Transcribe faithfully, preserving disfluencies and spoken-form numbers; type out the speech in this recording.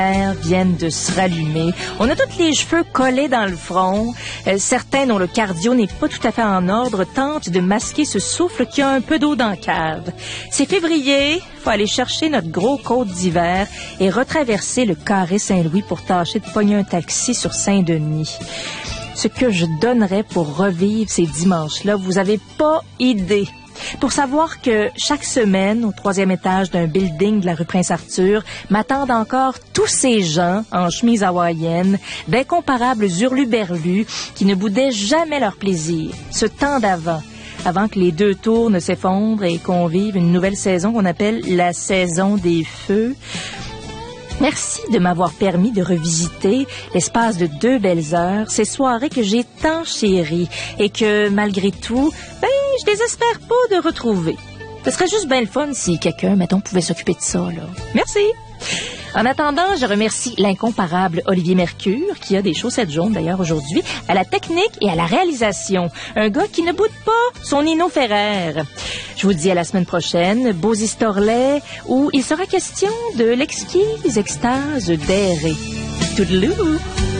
viennent de se rallumer. On a tous les cheveux collés dans le front. Euh, certains dont le cardio n'est pas tout à fait en ordre tentent de masquer ce souffle qui a un peu d'eau dans la cave. C'est février, faut aller chercher notre gros côte d'hiver et retraverser le carré Saint-Louis pour tâcher de pogner un taxi sur Saint-Denis. Ce que je donnerais pour revivre ces dimanches-là, vous avez pas idée. Pour savoir que chaque semaine, au troisième étage d'un building de la rue Prince-Arthur, m'attendent encore tous ces gens en chemise hawaïenne, d'incomparables hurluberlus qui ne boudaient jamais leur plaisir. Ce temps d'avant, avant que les deux tours ne s'effondrent et qu'on vive une nouvelle saison qu'on appelle la saison des feux. Merci de m'avoir permis de revisiter l'espace de deux belles heures, ces soirées que j'ai tant chéries et que, malgré tout, ben, je désespère pas de retrouver. Ce serait juste bien le fun si quelqu'un, mettons, pouvait s'occuper de ça, là. Merci! En attendant, je remercie l'incomparable Olivier Mercure, qui a des chaussettes jaunes d'ailleurs aujourd'hui, à la technique et à la réalisation. Un gars qui ne boude pas son Nino Ferrer. Je vous dis à la semaine prochaine, Beaux Istorlais, où il sera question de l'exquise extase d'errer. Toodaloo!